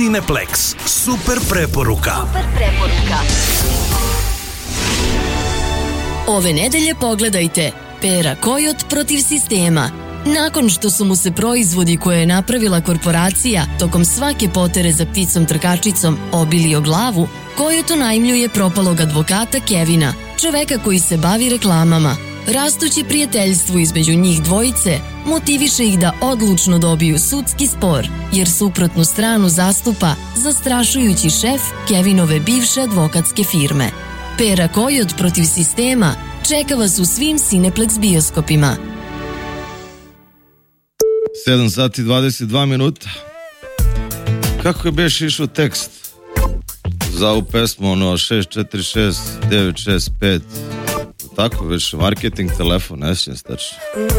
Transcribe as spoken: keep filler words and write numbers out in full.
Cineplex. Super preporuka. Super preporuka. Ove nedelje pogledajte Pera Kojot protiv sistema. Nakon što su mu se proizvodi koje je napravila korporacija tokom svake potere za pticom trkačicom obili o glavu, Kojot unajmljuje propalog advokata Kevina, čoveka koji se bavi reklamama. Rastuće prijateljstvo između njih dvojice motiviše ih da odlučno dobiju sudski spor, jer suprotnu stranu zastupa zastrašujući šef Kevinove bivše advokatske firme. Pera Kojot protiv sistema čeka vas u svim Cineplex bioskopima. sedam sati dvadeset dva minuta. Kako je beš išao tekst za ovu pesmu, ono šest četiri šest devet šest pet, tako već marketing telefon, ne sjećam se tačno.